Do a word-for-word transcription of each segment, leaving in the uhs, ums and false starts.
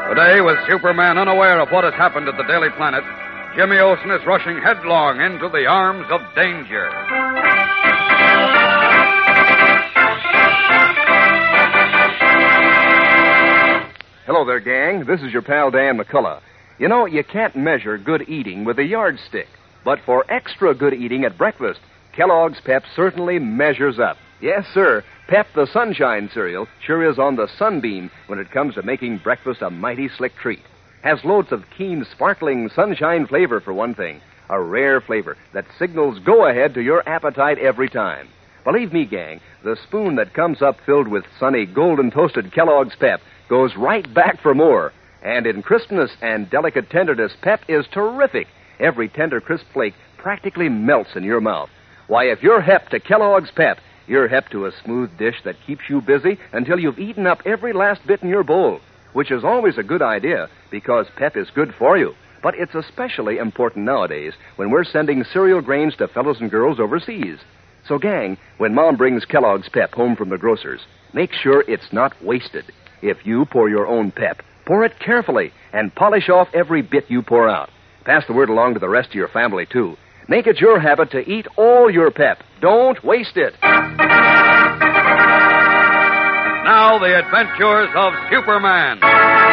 Today, with Superman unaware of what has happened at the Daily Planet, Jimmy Olsen is rushing headlong into the arms of danger. Hello there, gang. This is your pal Dan McCullough. You know, you can't measure good eating with a yardstick. But for extra good eating at breakfast, Kellogg's Pep certainly measures up. Yes, sir. Pep the Sunshine cereal sure is on the sunbeam when it comes to making breakfast a mighty slick treat. Has loads of keen, sparkling sunshine flavor, for one thing. A rare flavor that signals go-ahead to your appetite every time. Believe me, gang, the spoon that comes up filled with sunny, golden toasted Kellogg's Pep goes right back for more. And in crispness and delicate tenderness, Pep is terrific. Every tender, crisp flake practically melts in your mouth. Why, if you're hep to Kellogg's Pep, you're hep to a smooth dish that keeps you busy until you've eaten up every last bit in your bowl, which is always a good idea because Pep is good for you. But it's especially important nowadays when we're sending cereal grains to fellows and girls overseas. So, gang, when Mom brings Kellogg's Pep home from the grocer's, make sure it's not wasted. If you pour your own Pep, pour it carefully and polish off every bit you pour out. Pass the word along to the rest of your family, too. Make it your habit to eat all your Pep. Don't waste it. Now, the adventures of Superman.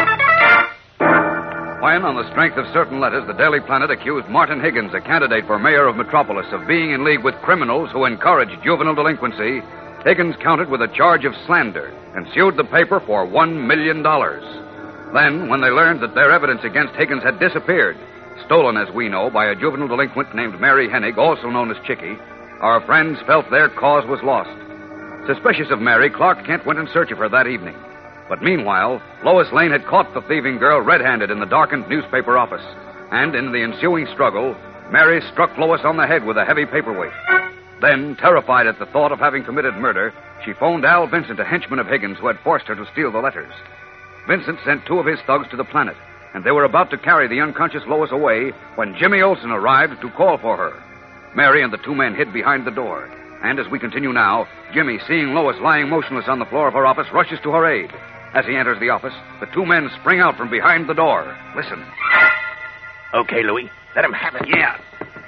When, on the strength of certain letters, the Daily Planet accused Martin Higgins, a candidate for mayor of Metropolis, of being in league with criminals who encourage juvenile delinquency, Higgins countered with a charge of slander and sued the paper for one million dollars. Then, when they learned that their evidence against Higgins had disappeared, stolen, as we know, by a juvenile delinquent named Mary Hennig, also known as Chickie, our friends felt their cause was lost. Suspicious of Mary, Clark Kent went in search of her that evening. But meanwhile, Lois Lane had caught the thieving girl red-handed in the darkened newspaper office. And in the ensuing struggle, Mary struck Lois on the head with a heavy paperweight. Then, terrified at the thought of having committed murder, she phoned Al Vincent, a henchman of Higgins, who had forced her to steal the letters. Vincent sent two of his thugs to the Planet, and they were about to carry the unconscious Lois away when Jimmy Olsen arrived to call for her. Mary and the two men hid behind the door. And as we continue now, Jimmy, seeing Lois lying motionless on the floor of her office, rushes to her aid. As he enters the office, the two men spring out from behind the door. Listen. Okay, Louie. Let him have it. Yeah.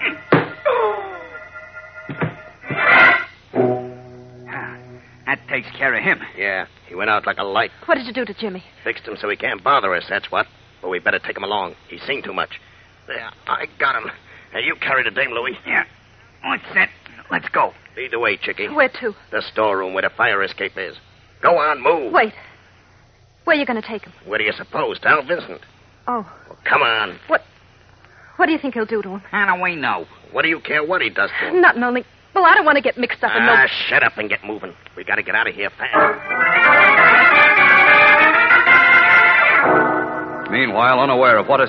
That takes care of him. Yeah, he went out like a light. What did you do to Jimmy? Fixed him so he can't bother us, that's what. But we better take him along. He's seen too much. There, I got him. Now, you carry the dame, Louie. Yeah. What's that? Let's go. Lead the way, Chickie. Where to? The storeroom where the fire escape is. Go on, move. Wait. Where are you going to take him? Where do you suppose? To Al Vincent. Oh. Well, come on. What? What do you think he'll do to him? How do we know? What do you care what he does to him? Nothing, only... Well, I don't want to get mixed up in no... Ah, shut up and get moving. We got to get out of here fast. Meanwhile, unaware of what has